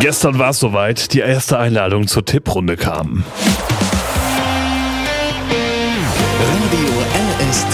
Gestern war es soweit, die erste Einladung zur Tipprunde kam. Radio RST.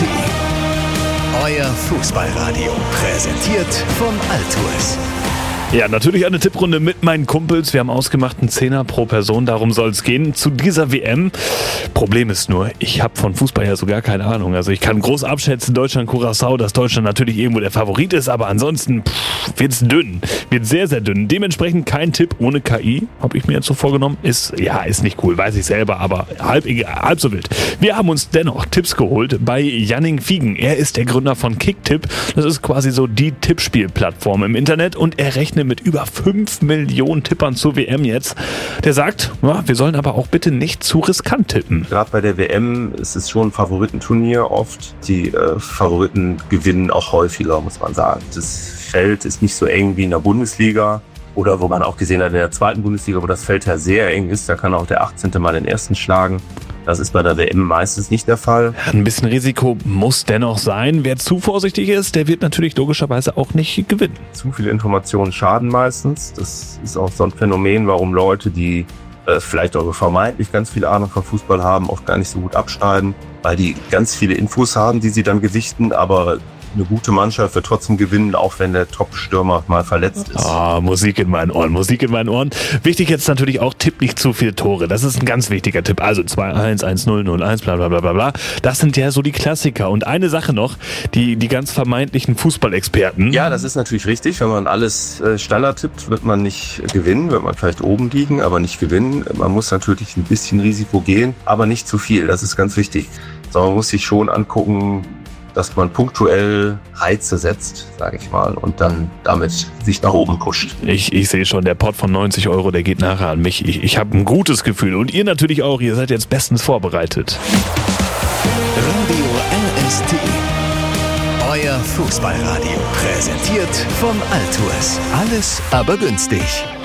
Euer Fußballradio. Präsentiert von Altours. Ja, natürlich eine Tipprunde mit meinen Kumpels. Wir haben ausgemacht einen Zehner pro Person, darum soll es gehen. Zu dieser WM. Problem ist nur, ich habe von Fußball ja so gar keine Ahnung. Also ich kann groß abschätzen, Deutschland, Curaçao, dass Deutschland natürlich irgendwo der Favorit ist, aber ansonsten wird's dünn. Wird sehr, sehr dünn. Dementsprechend kein Tipp ohne KI, habe ich mir jetzt so vorgenommen. Ist nicht cool, weiß ich selber, aber halb so wild. Wir haben uns dennoch Tipps geholt bei Janning Fiegen. Er ist der Gründer von Kicktipp. Das ist quasi so die Tippspielplattform im Internet und er rechnet mit über 5 Millionen Tippern zur WM jetzt. Der sagt, ja, wir sollen aber auch bitte nicht zu riskant tippen. Gerade bei der WM ist es schon ein Favoritenturnier oft. Die Favoriten gewinnen auch häufiger, muss man sagen. Das Feld ist nicht so eng wie in der Bundesliga oder wo man auch gesehen hat in der zweiten Bundesliga, wo das Feld ja sehr eng ist. Da kann auch der 18. mal den ersten schlagen. Das ist bei der WM meistens nicht der Fall. Ein bisschen Risiko muss dennoch sein. Wer zu vorsichtig ist, der wird natürlich logischerweise auch nicht gewinnen. Zu viele Informationen schaden meistens. Das ist auch so ein Phänomen, warum Leute, die vielleicht auch vermeintlich ganz viel Ahnung von Fußball haben, oft gar nicht so gut abschneiden, weil die ganz viele Infos haben, die sie dann gewichten, aber eine gute Mannschaft wird trotzdem gewinnen, auch wenn der Top-Stürmer mal verletzt ist. Musik in meinen Ohren, Musik in meinen Ohren. Wichtig jetzt natürlich auch, tipp nicht zu viele Tore. Das ist ein ganz wichtiger Tipp. Also 2-1, 1-0, 0-1, bla bla bla bla bla. Das sind ja so die Klassiker. Und eine Sache noch, die ganz vermeintlichen Fußballexperten. Ja, das ist natürlich richtig. Wenn man alles Standard tippt, wird man nicht gewinnen, wird man vielleicht oben liegen, aber nicht gewinnen. Man muss natürlich ein bisschen Risiko gehen, aber nicht zu viel. Das ist ganz wichtig. Sondern man muss sich schon angucken, dass man punktuell Reize setzt, sage ich mal, und dann damit sich nach oben pusht. Ich sehe schon, der Pot von 90 €, der geht nachher an mich. Ich habe ein gutes Gefühl und ihr natürlich auch. Ihr seid jetzt bestens vorbereitet. Radio RST. Euer Fußballradio. Präsentiert von Altours. Alles aber günstig.